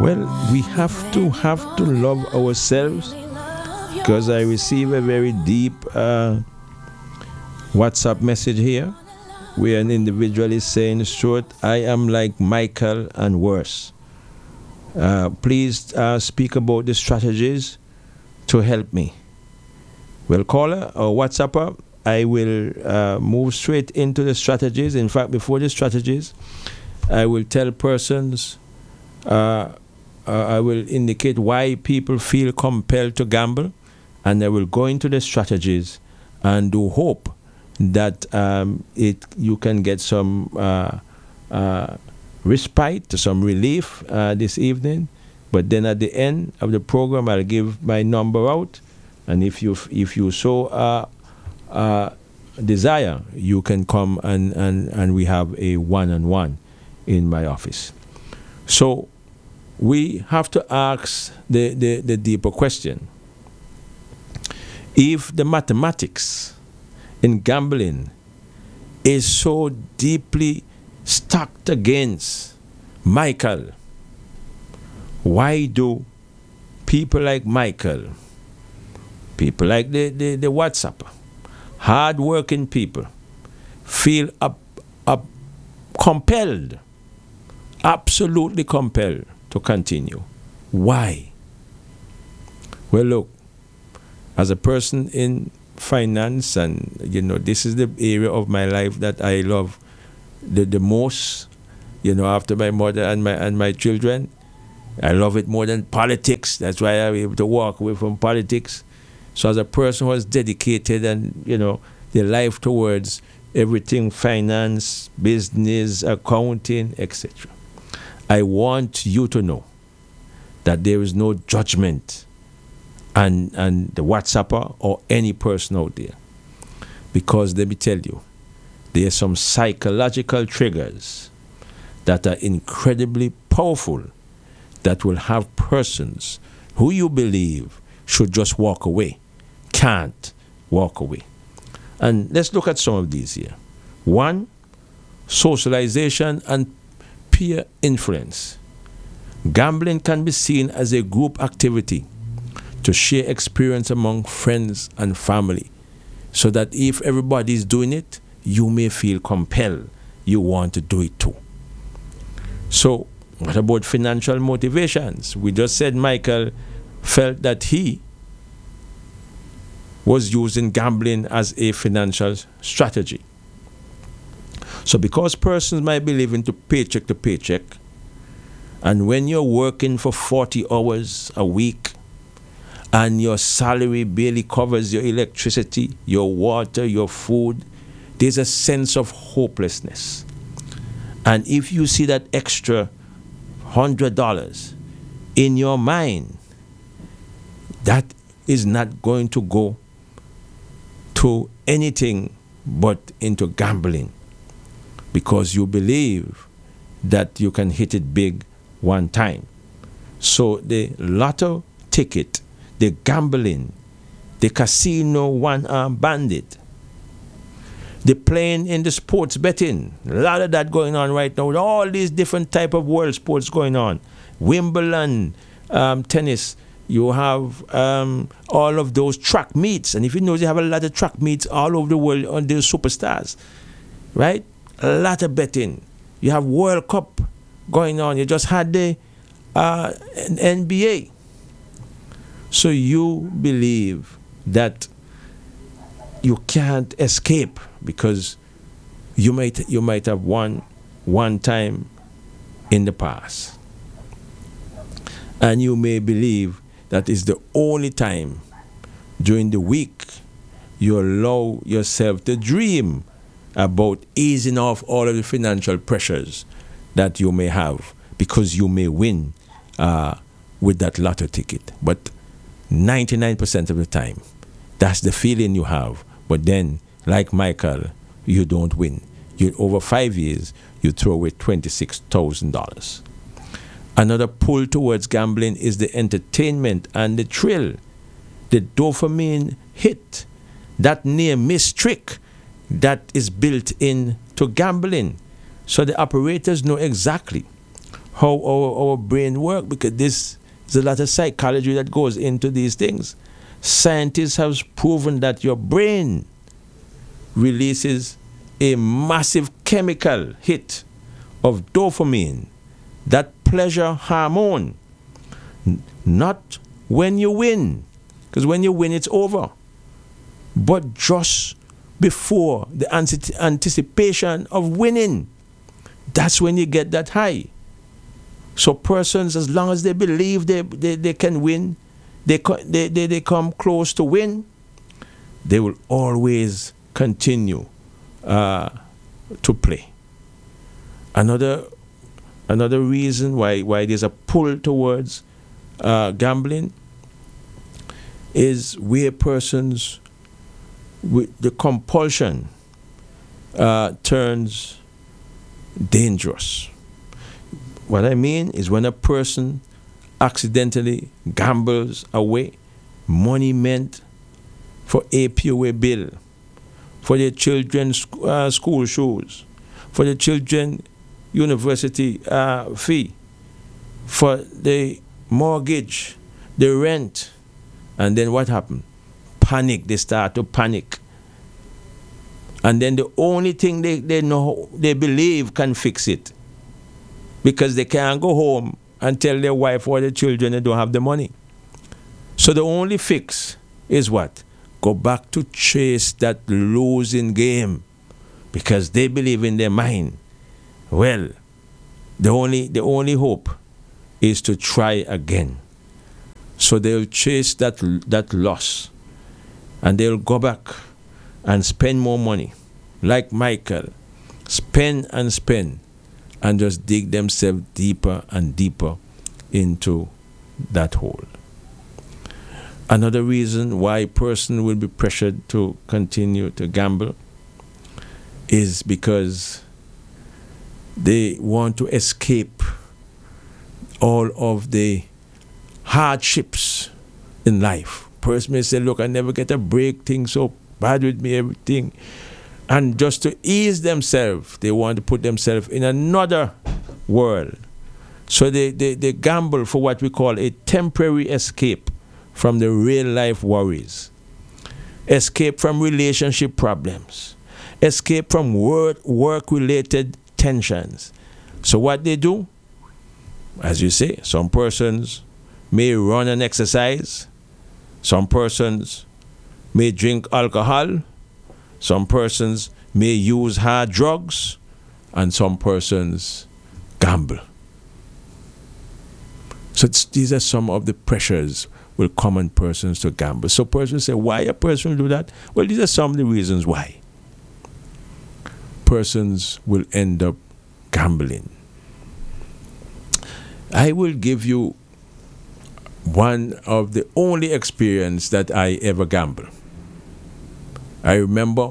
Well, we have to love ourselves, because I receive a very deep WhatsApp message here where an individual is saying, "Stuart, I am like Michael and worse. Please speak about the strategies to help me." Well, caller or WhatsApper, I will move straight into the strategies. In fact, before the strategies, I will tell persons, I will indicate why people feel compelled to gamble, and I will go into the strategies and do hope that you can get some respite, some relief this evening. But then at the end of the program, I'll give my number out, and if you so desire, you can come and we have a one-on-one in my office. So we have to ask the deeper question. If the mathematics in gambling is so deeply stacked against Michael, why do people like Michael, people like the WhatsApp, hard-working people, feel compelled, absolutely compelled to continue? Why? Well, look, as a person in finance, and this is the area of my life that I love the most, after my mother and my children. I love it more than politics. That's why I'm able to walk away from politics. So as a person who has dedicated and their life towards everything finance, business, accounting, etc., I want you to know that there is no judgment and the WhatsApper or any person out there. Because let me tell you, there are some psychological triggers that are incredibly powerful that will have persons who you believe should just walk away, can't walk away. And let's look at some of these here. One, socialization and peer influence. Gambling can be seen as a group activity to share experience among friends and family, so that if everybody is doing it, you may feel compelled. You want to do it too. So, what about financial motivations? We just said Michael felt that he was using gambling as a financial strategy. So because persons might be living to paycheck, and when you're working for 40 hours a week and your salary barely covers your electricity, your water, your food, there's a sense of hopelessness. And if you see that extra $100 in your mind, that is not going to go to anything but into gambling, because you believe that you can hit it big one time. So the lotto ticket, the gambling, the casino one-arm bandit, the playing in the sports betting, a lot of that going on right now with all these different type of world sports going on. Wimbledon, tennis, you have all of those track meets. And if you know, they have a lot of track meets all over the world on those superstars, right? A lot of betting. You have World Cup going on. You just had the NBA. So you believe that you can't escape because you might have won one time in the past. And you may believe that is the only time during the week you allow yourself to dream about easing off all of the financial pressures that you may have, because you may win with that lotto ticket. But 99% of the time, that's the feeling you have. But then, like Michael, you don't win. Over 5 years, you throw away $26,000. Another pull towards gambling is the entertainment and the thrill, the dopamine hit, that near-miss trick that is built into gambling. So the operators know exactly how our brain works, because there's a lot of psychology that goes into these things. Scientists have proven that your brain releases a massive chemical hit of dopamine, that pleasure hormone, not when you win, because when you win it's over, but just before the anticipation of winning, that's when you get that high. So persons, as long as they believe they can win, they come close to win, they will always continue to play. Another reason why there's a pull towards gambling is where persons with the compulsion turns dangerous. What I mean is when a person accidentally gambles away money meant for APOA bill, for their children's school shoes, for the children university fee, for the mortgage, the rent, and then what happened? Panic. They start to panic, and then the only thing they know, they believe can fix it, because they can't go home and tell their wife or their children they don't have the money. So the only fix is what? Go back to chase that losing game, because they believe in their mind, well, the only hope is to try again. So they'll chase that loss, and they'll go back and spend more money, like Michael, spend and spend, and just dig themselves deeper and deeper into that hole. Another reason why a person will be pressured to continue to gamble is because they want to escape all of the hardships in life. Person may say, look, I never get a break, things so bad with me, everything. And just to ease themselves, they want to put themselves in another world. So they gamble for what we call a temporary escape from the real life worries, escape from relationship problems, escape from work-related tensions. So what they do, as you say, some persons may run and exercise, some persons may drink alcohol, some persons may use hard drugs, and some persons gamble. So these are some of the pressures will common persons to gamble. So persons say, why a person will do that? Well, these are some of the reasons why persons will end up gambling. I will give you one of the only experience that I ever gambled. I remember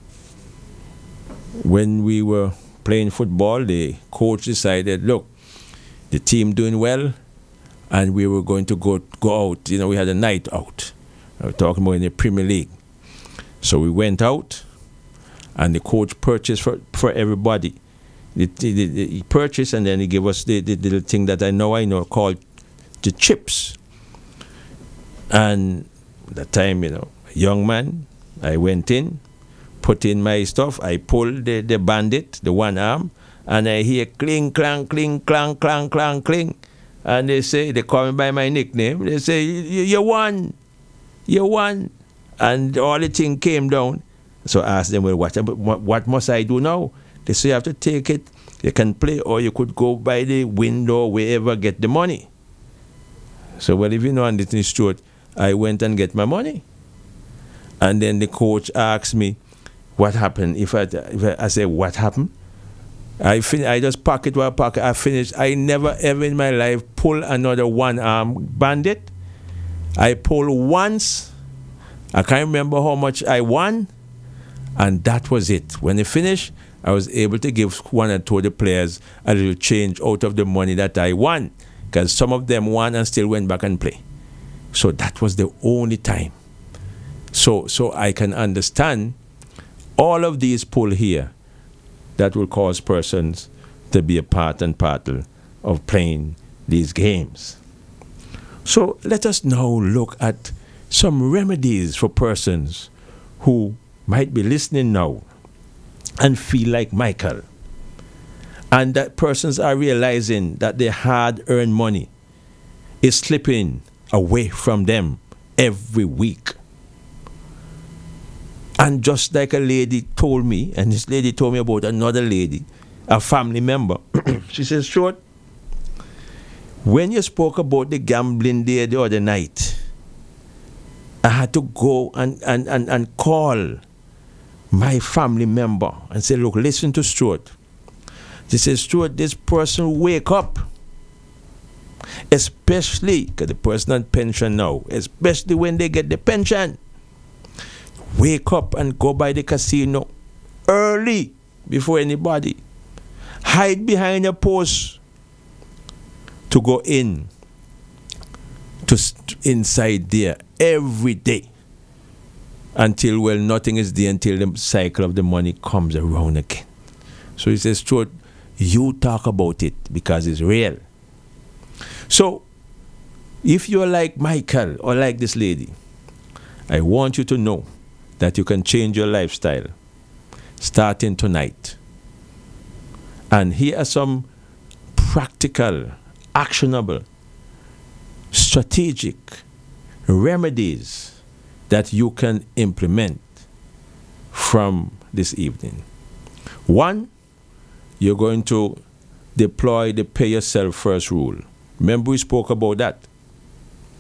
when we were playing football, the coach decided, look, the team doing well, and we were going to go out. You know, we had a night out. I was talking about in the Premier League. So we went out, and the coach purchased for everybody. He purchased, and then he gave us the little thing that I know called the chips. And at that time, you know, a young man, I went in, put in my stuff, I pulled the bandit, the one arm, and I hear cling, clang, cling, clang, clang, clang, cling. And they call me by my nickname. They say, you won. And all the thing came down. So I asked them, well, what must I do now? They say, you have to take it. You can play, or you could go by the window, wherever, get the money. So, well, if you know, and it is true, I went and get my money. And then the coach asked me, what happened? If I say, what happened? I just pocket while pocket. I finished. I never ever in my life pull another one-arm bandit. I pulled once. I can't remember how much I won. And that was it. When I finished, I was able to give one or two of the players a little change out of the money that I won. Because some of them won and still went back and play. So that was the only time. So I can understand all of these pull here that will cause persons to be a part and parcel of playing these games. So let us now look at some remedies for persons who might be listening now and feel like Michael, and that persons are realizing that their hard-earned money is slipping away from them every week. And just like a lady told me, and this lady told me about another lady, a family member, she says, Stuart, when you spoke about the gambling there the other night, I had to go and call my family member and say, look, listen to Stuart. She says, Stuart, this person wake up, especially because the person on pension now, especially when they get the pension, wake up and go by the casino early before anybody, hide behind a post to go in to inside there every day until, well, nothing is there until the cycle of the money comes around again. So he says, Stuart, you talk about it because it's real. So if you're like Michael or like this lady, I want you to know that you can change your lifestyle starting tonight. And here are some practical, actionable, strategic remedies that you can implement from this evening. One, you're going to deploy the pay yourself first rule. Remember we spoke about that.